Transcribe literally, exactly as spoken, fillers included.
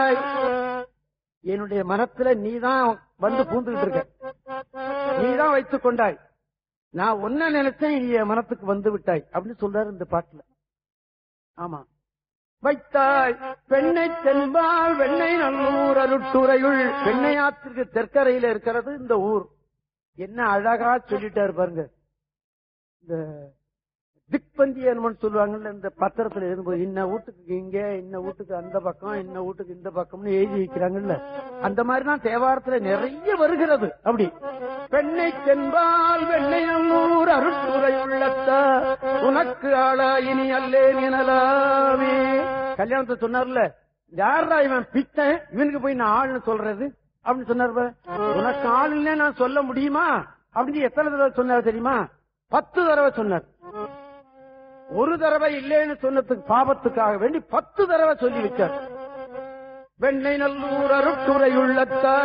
என்னுடைய மனத்துல நீதான் வந்து பூந்துகிட்டு இருக்க, நீதான் வைத்துக் கொண்டாய், நான் ஒன்ன நினைச்சேன், நீ என் மனத்துக்கு வந்து விட்டாய் அப்படின்னு சொல்றாரு இந்த பாட்டுல. ஆமா, வைத்தாய் பெண்ணை தென்பால் வெண்ணை நல்லூர் அருட்டுறையுள். பெண்ணையாத்திற்கு தெற்கரையில இருக்கிறது இந்த ஊர். என்ன அழகா சொல்லிட்டாரு பாருங்க. இந்த திக்பந்தியன் சொல்லுவாங்கல்ல, இந்த பத்திரத்துல எழுதும்போது இன்ன வீட்டுக்கு இங்க, இன்ன வீட்டுக்கு அந்த பக்கம், இன்ன வீட்டுக்கு இந்த பக்கம்னு எழுதி வைக்கிறாங்கல்ல, அந்த மாதிரிதான் தேவாரத்துல நிறைய வருகிறது. அப்படி பெண்ணை தென்பால் வெண்ணை நல்லூர் அருட்டுரை உள்ளத்த உனக்கு ஆளா இனி அல்லேன் எனலாமே. கல்யாணத்தை சொன்னார்ல, யாரா இவன் பித்தன், இவனுக்கு போய் நான் ஆள்னு சொல்றது அப்படின்னு சொன்னார். உனக்கு ஆளுன்னே நான் சொல்ல முடியுமா அப்படின்னு எத்தனை தடவை சொன்னார் தெரியுமா? பத்து தடவை சொன்னார். ஒரு தடவை இல்லைன்னு சொன்னதுக்கு பாபத்துக்காக வேண்டி பத்து தடவை சொல்லி வச்சார். வெண்ணை நல்லூர் அருட்டுரை உள்ளத்த